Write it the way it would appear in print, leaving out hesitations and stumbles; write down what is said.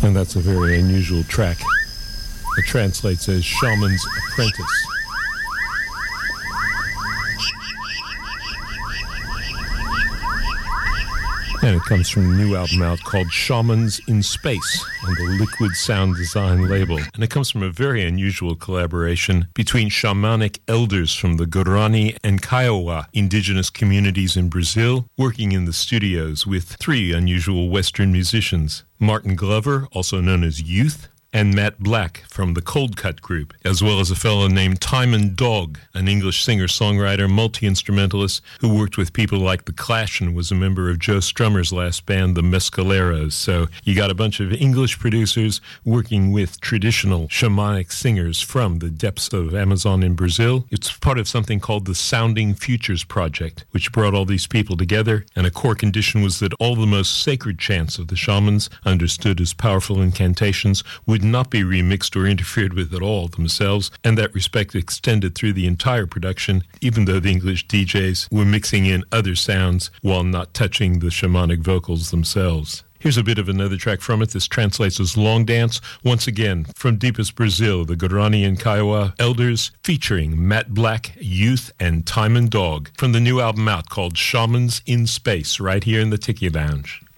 And that's a very unusual track. It translates as Shaman's Apprentice. And it comes from a new album out called Shamans in Space on the Liquid Sound Design label. And it comes from a very unusual collaboration between shamanic elders from the Guarani and Kiowa indigenous communities in Brazil, working in the studios with three unusual Western musicians: Martin Glover, also known as Youth, and Matt Black from the Cold Cut Group, as well as a fellow named Timon Dog, an English singer-songwriter, multi-instrumentalist who worked with people like The Clash and was a member of Joe Strummer's last band, the Mescaleros. So you got a bunch of English producers working with traditional shamanic singers from the depths of Amazon in Brazil. It's part of something called the Sounding Futures Project, which brought all these people together, and a core condition was that all the most sacred chants of the shamans, understood as powerful incantations, would not be remixed or interfered with at all themselves, and that respect extended through the entire production, even though the English DJs were mixing in other sounds while not touching the shamanic vocals themselves. Here's a bit of another track from it. This translates as Long Dance, once again from deepest Brazil, the Guarani and Kiowa elders, featuring Matt Black, Youth, and Timon Dog, from the new album out called Shamans in Space, right here in the Tiki Lounge.